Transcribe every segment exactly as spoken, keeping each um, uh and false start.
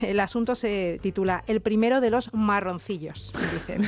El asunto se titula El primero de los marroncillos, dicen.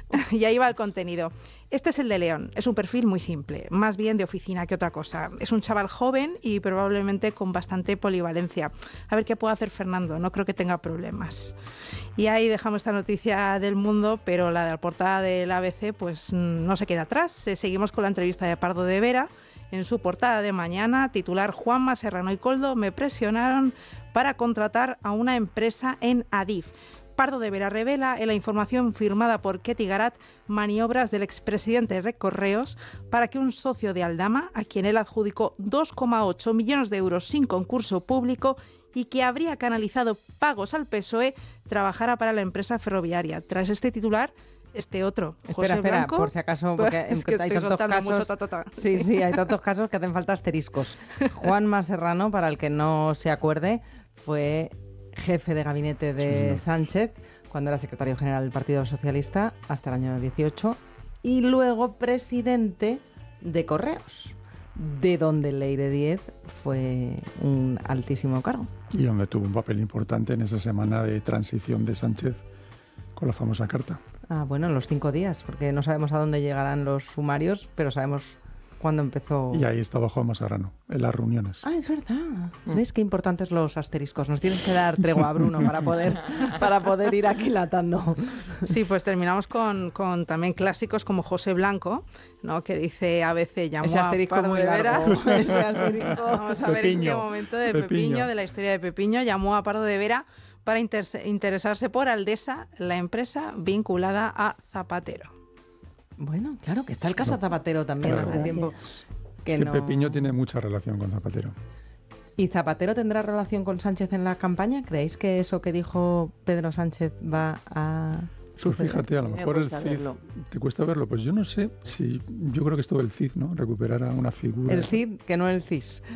Y ahí va el contenido. Este es el de León. Es un perfil muy simple, más bien de oficina que otra cosa. Es un chaval joven y probablemente con bastante polivalencia. A ver qué puede hacer Fernando, no creo que tenga problemas. Y ahí dejamos esta noticia del Mundo, pero la de la portada del A B C pues no se queda atrás. Seguimos con la entrevista de Pardo de Vera. En su portada de mañana, titular Juanma, Serrano y Koldo me presionaron para contratar a una empresa en Adif. Pardo de Vera revela en la información firmada por Ketty Garat maniobras del expresidente de Correos para que un socio de Aldama, a quien él adjudicó dos coma ocho millones de euros sin concurso público y que habría canalizado pagos al P S O E, trabajara para la empresa ferroviaria. Tras este titular, este otro, José espera, espera, Blanco, por si acaso, porque es que hay estoy tantos casos. Mucho, ta, ta, ta. Sí, sí, sí, hay tantos casos que hacen falta asteriscos. Juanma Serrano, para el que no se acuerde, fue jefe de gabinete de sí, Sánchez cuando era secretario general del Partido Socialista hasta el año dieciocho y luego presidente de Correos, de donde Leire Díez fue un altísimo cargo. Y donde tuvo un papel importante en esa semana de transición de Sánchez con la famosa carta. Ah, bueno, en los cinco días, porque no sabemos a dónde llegarán los sumarios, pero sabemos cuándo empezó. Y ahí estaba Juanma Serrano, en las reuniones. Ah, es verdad. Mm. ¿Ves qué importantes los asteriscos? Nos tienes que dar tregua, Bruno, para poder, para poder ir aquilatando. Sí, pues terminamos con, con también clásicos como José Blanco, ¿no? Que dice a veces llamó ese asterisco a Pardo muy de Vera. Ese asterisco. Vamos a ver en qué momento de Pepiño. Pepiño, de la historia de Pepiño, llamó a Pardo de Vera para inter- interesarse por Aldesa, la empresa vinculada a Zapatero. Bueno, claro, que está el caso Zapatero también claro. hace tiempo. Que es que no... Pepiño tiene mucha relación con Zapatero. ¿Y Zapatero tendrá relación con Sánchez en la campaña? ¿Creéis que eso que dijo Pedro Sánchez va a suceder? Pues fíjate, a lo mejor el C I D... Verlo. ¿Te cuesta verlo? Pues yo no sé si... Yo creo que esto del C I D, ¿no? Recuperara una figura... El C I D, que no el C I S.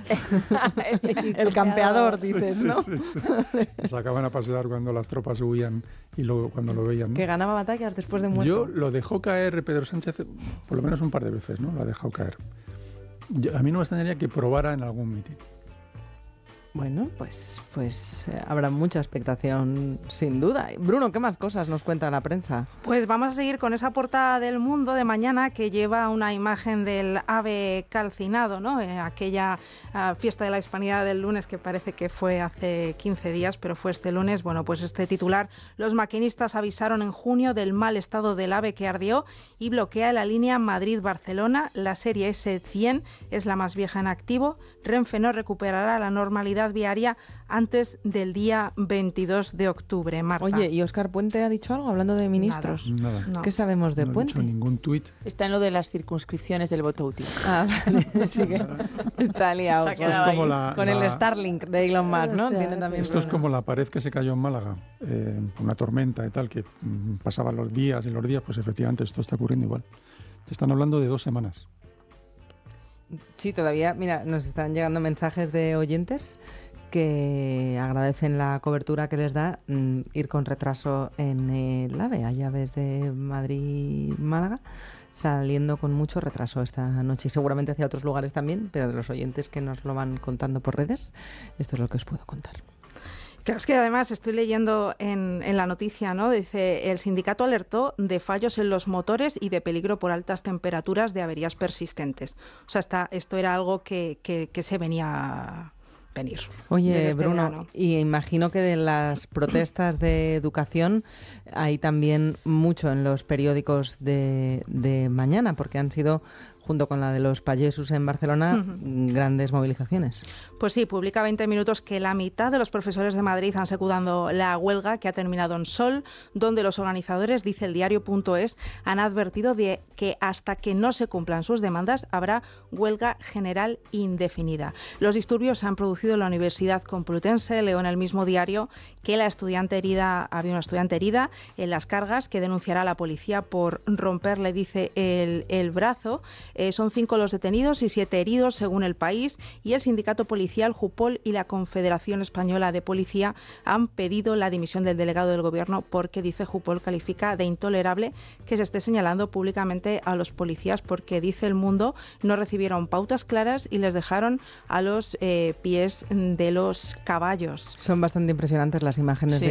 el, el campeador, dices, sí, ¿no? Sí, sí, sí. Sacaban a pasear cuando las tropas huían y luego cuando lo veían, ¿no? Que ganaba batallas después de muerto. Yo lo dejó caer Pedro Sánchez por lo menos un par de veces, ¿no? Lo ha dejado caer. Yo, a mí no me extrañaría que probara en algún mitin. Bueno, pues, pues eh, habrá mucha expectación, sin duda. Bruno, ¿qué más cosas nos cuenta la prensa? Pues vamos a seguir con esa portada del Mundo de mañana que lleva una imagen del ave calcinado, ¿no? Eh, aquella uh, fiesta de la Hispanidad del lunes que parece que fue hace quince días, pero fue este lunes. Bueno, pues este titular: los maquinistas avisaron en junio del mal estado del ave que ardió y bloquea la línea Madrid-Barcelona. La serie ese cien es la más vieja en activo. Renfe no recuperará la normalidad viaria antes del día veintidós de octubre. Marta. Oye, ¿y Óscar Puente ha dicho algo hablando de ministros? Nada. Nada. No. ¿Qué sabemos de no Puente? No ha dicho ningún tuit. Está en lo de las circunscripciones del voto útil. Ah, vale. Sí que está liado. Esto es como la, con la... el Starlink de Elon Musk, ¿no? Tiene también Esto es como la pared que se cayó en Málaga, eh, una tormenta y tal, que mm, pasaban los días y los días, pues efectivamente esto está ocurriendo igual. Están hablando de dos semanas. Sí, todavía, mira, nos están llegando mensajes de oyentes que agradecen la cobertura que les da mm, ir con retraso en el AVE, a llaves de Madrid-Málaga, saliendo con mucho retraso esta noche y seguramente hacia otros lugares también, pero de los oyentes que nos lo van contando por redes, esto es lo que os puedo contar. Claro, es que además estoy leyendo en, en la noticia, ¿no? Dice, el sindicato alertó de fallos en los motores y de peligro por altas temperaturas de averías persistentes. O sea, está, esto era algo que, que, que se venía venir. Oye, este Bruno, verano. Y imagino que de las protestas de educación hay también mucho en los periódicos de, de mañana, porque han sido, junto con la de los payesos en Barcelona, uh-huh. grandes movilizaciones. Pues sí, publica veinte minutos que la mitad de los profesores de Madrid han secundado la huelga que ha terminado en Sol, donde los organizadores, dice el diario punto es, han advertido de que hasta que no se cumplan sus demandas habrá huelga general indefinida. Los disturbios se han producido en la Universidad Complutense. Leo en el mismo diario que la estudiante herida, había una estudiante herida en las cargas que denunciará a la policía por romperle, dice, el, el brazo. Eh, son cinco los detenidos y siete heridos, según El País, y el sindicato policial Jupol y la Confederación Española de Policía han pedido la dimisión del delegado del Gobierno porque, dice Jupol, califica de intolerable que se esté señalando públicamente a los policías porque, dice El Mundo, no recibieron pautas claras y les dejaron a los eh, pies de los caballos. Son bastante impresionantes las imágenes sí.